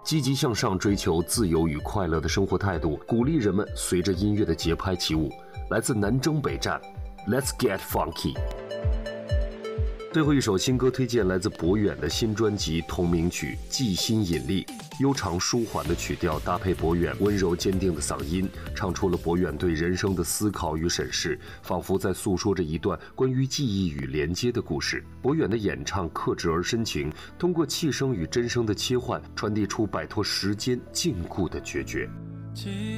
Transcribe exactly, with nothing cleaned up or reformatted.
积极向上、追求自由与快乐的生活态度，鼓励人们随着音乐的节拍起舞。来自南征北战 ，Let's Get Funky。最后一首新歌推荐来自博远的新专辑同名曲《寄心引力》，悠长舒缓的曲调搭配博远温柔坚定的嗓音，唱出了博远对人生的思考与审视，仿佛在诉说着一段关于记忆与连接的故事。博远的演唱克制而深情，通过气声与真声的切换，传递出摆脱时间禁锢的决绝。